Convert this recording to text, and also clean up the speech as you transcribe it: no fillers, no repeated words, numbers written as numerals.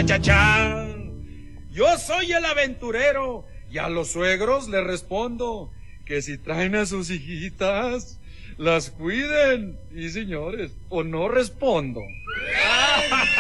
cha, cha. Yo soy el aventurero y a los suegros les respondo que si traen a sus hijitas, las cuiden. Y señores, o no respondo.